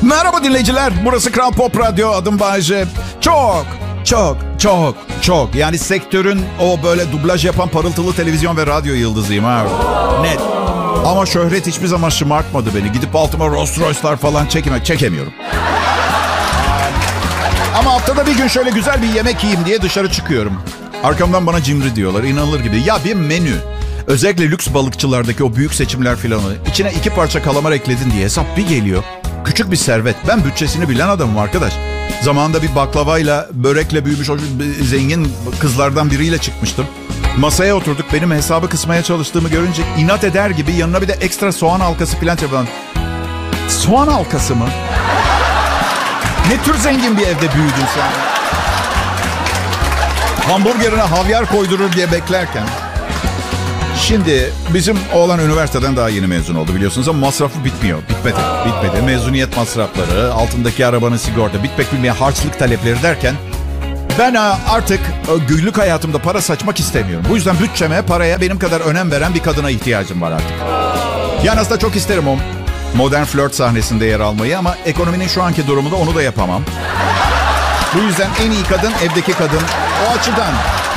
Merhaba dinleyiciler. Burası Kral Pop Radyo. Adım Bayece. Çok. Yani sektörün o böyle dublaj yapan parıltılı televizyon ve radyo yıldızıyım ha. Net. Ama şöhret hiçbir zaman şımartmadı beni. Gidip altıma Rolls Royce'lar falan çekemiyorum. Ama haftada bir gün şöyle güzel bir yemek yiyeyim diye dışarı çıkıyorum. Arkamdan bana cimri diyorlar. İnanılır gibi. Ya bir menü. Özellikle lüks balıkçılardaki o büyük seçimler filanı. İçine 2 parça kalamar ekledin diye hesap bir geliyor. Küçük bir servet. Ben bütçesini bilen adamım arkadaş. Zamanında bir baklavayla, börekle büyümüş o zengin kızlardan biriyle çıkmıştım. Masaya oturduk. Benim hesabı kısmaya çalıştığımı görünce inat eder gibi yanına bir de ekstra soğan halkası filan çabalan. Soğan halkası mı? Ne tür zengin bir evde büyüdün sen? Hamburgerine havyar koydurur diye beklerken. Şimdi bizim oğlan üniversiteden daha yeni mezun oldu biliyorsunuz ama masrafı bitmiyor. Bitmedi. Mezuniyet masrafları, altındaki arabanın sigorta, bitmek bilmeyen harçlık talepleri derken ben artık günlük hayatımda para saçmak istemiyorum. Bu yüzden bütçeme, paraya benim kadar önem veren bir kadına ihtiyacım var artık. Yani aslında çok isterim o modern flört sahnesinde yer almayı ama ekonominin şu anki durumunda onu da yapamam. Bu yüzden en iyi kadın evdeki kadın. O açıdan